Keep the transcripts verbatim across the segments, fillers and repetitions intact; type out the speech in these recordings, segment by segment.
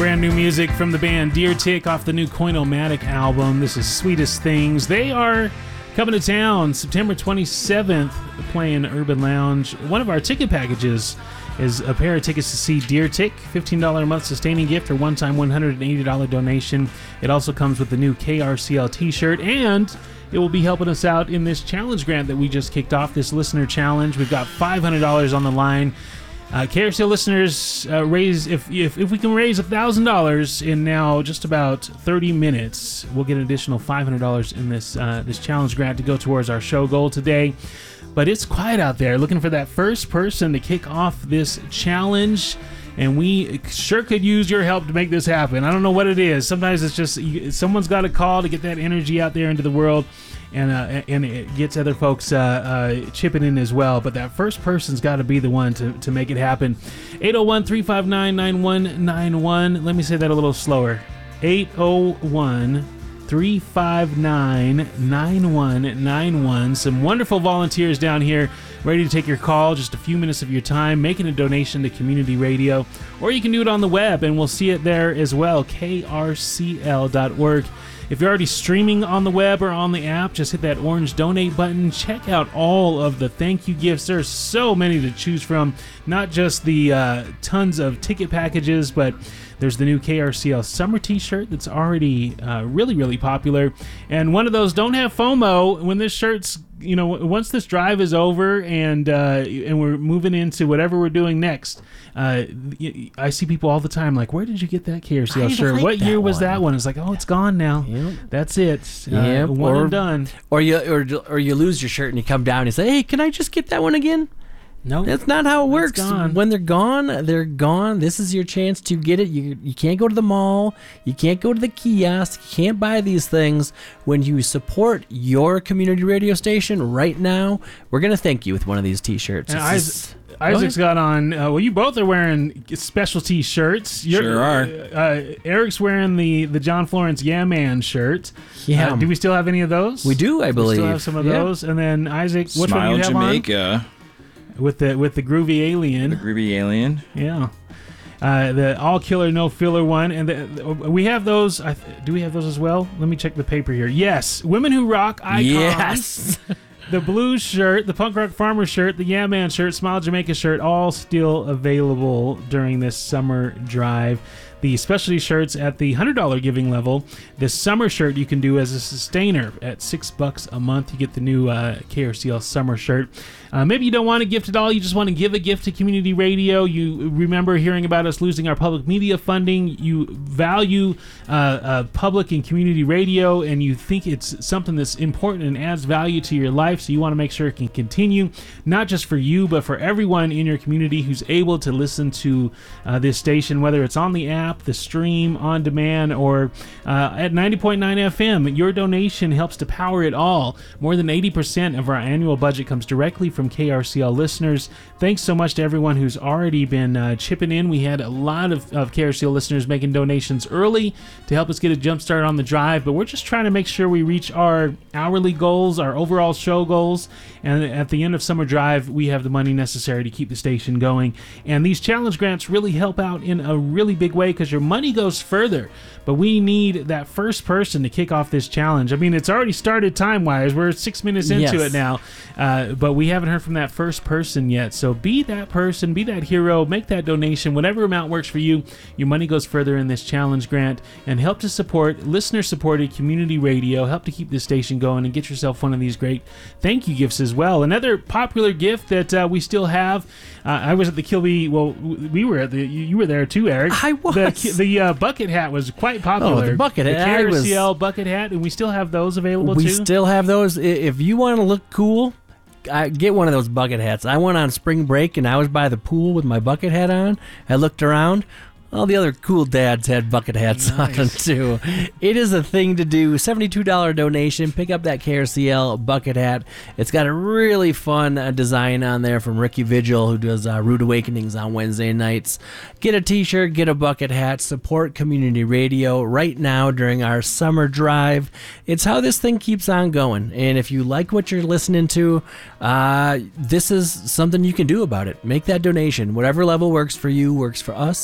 brand new music from the band Deer Tick off the new Coinomatic album. This is Sweetest Things. They are coming to town September twenty-seventh, playing Urban Lounge. One of our ticket packages is a pair of tickets to see Deer Tick, fifteen dollars a month sustaining gift or one-time one hundred eighty dollars donation. It also comes with the new K R C L t-shirt, and it will be helping us out in this challenge grant that we just kicked off, this listener challenge. We've got five hundred dollars on the line. Uh, K R C L listeners, uh, raise if, if if we can raise one thousand dollars in now just about thirty minutes, we'll get an additional five hundred dollars in this uh, this challenge grant to go towards our show goal today. But it's quiet out there, looking for that first person to kick off this challenge, and we sure could use your help to make this happen. I don't know what it is. Sometimes it's just you, someone's got a call to get that energy out there into the world. And uh, and it gets other folks uh, uh, chipping in as well. But that first person's got to be the one to, to make it happen. eight oh one, three five nine, nine one nine one. Let me say that a little slower. eight oh one, three five nine, nine one nine one. Some wonderful volunteers down here ready to take your call. Just a few minutes of your time, making a donation to community radio. Or you can do it on the web, and we'll see it there as well, K R C L dot org. If you're already streaming on the web or on the app, just hit that orange donate button. Check out all of the thank you gifts. There's so many to choose from. Not just the uh, tons of ticket packages, but there's the new K R C L summer t-shirt that's already uh, really, really popular. And one of those, don't have FOMO when this shirt's, you know, once this drive is over and uh, and we're moving into whatever we're doing next. Uh, I see people all the time like, where did you get that K R C L shirt? Like what year was one. that one? It's like, oh, it's gone now. Yep. That's it. Uh, yep. One or, and done. Or you or, or you lose your shirt and you come down and say, hey, can I just get that one again? No, nope. That's not how it works. Gone. When they're gone, they're gone. This is your chance to get it. You you can't go to the mall. You can't go to the kiosk. You can't buy these things. When you support your community radio station right now, we're going to thank you with one of these t-shirts. And Isaac, Isaac's got on, uh, well, you both are wearing specialty shirts. You're, Sure are. Uh, Eric's wearing the, the John Florence Yeah Man shirt. Yeah. Uh, do we still have any of those? We do, I believe. We still have some of yeah. those. And then Isaac, which Smile one do you have Jamaica. on? With the with the groovy alien, The groovy alien. yeah, uh, the all killer no filler one, and the, the, we have those. I th- do we have those as well? Let me check the paper here. Yes, Women Who Rock icons. Yes. The blues shirt, the punk rock farmer shirt, the Yeah Man shirt, Smile Jamaica shirt, all still available during this summer drive. The specialty shirts at the one hundred dollars giving level. The summer shirt you can do as a sustainer at six bucks a month. You get the new uh, K R C L summer shirt. Uh, maybe you don't want a gift at all. You just want to give a gift to community radio. You remember hearing about us losing our public media funding. You value uh, uh, public and community radio, and you think it's something that's important and adds value to your life. So you want to make sure it can continue, not just for you, but for everyone in your community who's able to listen to uh, this station, whether it's on the app, the stream, on demand, or uh, at ninety point nine F M. Your donation helps to power it all. More than eighty percent of our annual budget comes directly from K R C L listeners. Thanks so much to everyone who's already been uh, chipping in. We had a lot of, of K R C L listeners making donations early to help us get a jump start on the drive, but we're just trying to make sure we reach our hourly goals, our overall show goals, and at the end of summer drive, we have the money necessary to keep the station going. And these challenge grants really help out in a really big way because your money goes further, but we need that first person to kick off this challenge. I mean, it's already started time-wise. We're six minutes into yes. it now, uh, but we haven't heard from that first person yet. So be that person, be that hero, make that donation. Whatever amount works for you, your money goes further in this challenge grant, and help to support listener-supported community radio, help to keep this station going, and get yourself one of these great thank you gifts as well. Another popular gift that uh, we still have, uh, I was at the Kilby, well, we were at the, you were there too, Eric. I was. The, the uh, bucket hat was quite popular. Oh, the bucket hat. The K R C L bucket hat, and we still have those available we too? We still have those. If you want to look cool, I get one of those bucket hats. I went on spring break, and I was by the pool with my bucket hat on. I looked around. All the other cool dads had bucket hats nice. on them, too. It is a thing to do. seventy-two dollars donation. Pick up that K R C L bucket hat. It's got a really fun uh, design on there from Ricky Vigil, who does uh, Rude Awakenings on Wednesday nights. Get a t-shirt, get a bucket hat, support community radio right now during our summer drive. It's how this thing keeps on going. And if you like what you're listening to, uh, this is something you can do about it. Make that donation. Whatever level works for you works for us.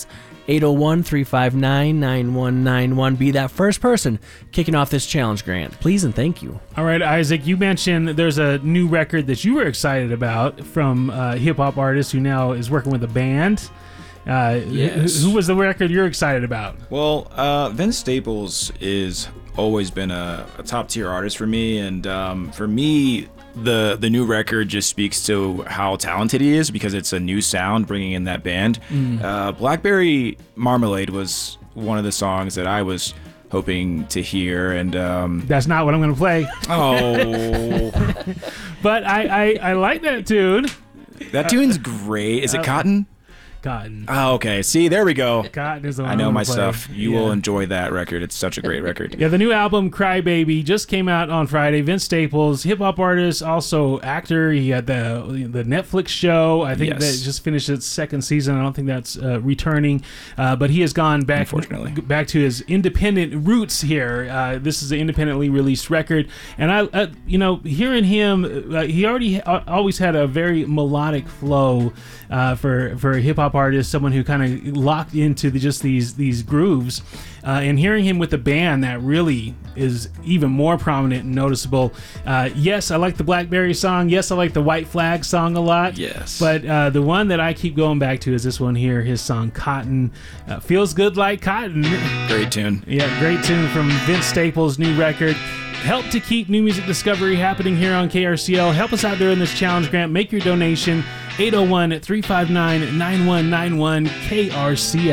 eight oh one, three five nine, nine one nine one. Be that first person kicking off this challenge, Grant. Please and thank you. All right, Isaac, you mentioned there's a new record that you were excited about from a hip-hop artist who now is working with a band. Uh, Yes. Who was the record you're excited about? Well, uh, Vince Staples is always been a, a top tier artist for me, and um, for me, the the new record just speaks to how talented he is because it's a new sound bringing in that band. Mm. Uh, Blackberry Marmalade was one of the songs that I was hoping to hear, and um, That's not what I'm going to play, oh, but I, I, I like that tune. that tune's great. Is it Cotton? Cotton. Oh, okay. See, there we go. Cotton is the one I know I'm my gonna play. stuff. You Yeah. will enjoy that record. It's such a great record. Yeah, the new album Crybaby just came out on Friday. Vince Staples, hip hop artist, also actor. He had the the Netflix show. I think Yes. that just finished its second season. I don't think that's uh, returning, uh, but he has gone back Unfortunately. back to his independent roots here. Uh, this is an independently released record, and I, uh, you know, hearing him, uh, he already uh, always had a very melodic flow uh, for for a hip hop artist, someone who kind of locked into the, just these these grooves, uh, and hearing him with a band that really is even more prominent and noticeable. Uh, yes, I like the Blackberry song. Yes, I like the White Flag song a lot. Yes. But uh, the one that I keep going back to is this one here. His song Cotton uh, feels good like cotton. Great tune. Yeah, great tune from Vince Staples' new record. Help to keep new music discovery happening here on K R C L. Help us out there in this challenge, Grant. Make your donation. eight oh one, three five nine, nine one nine one K R C L.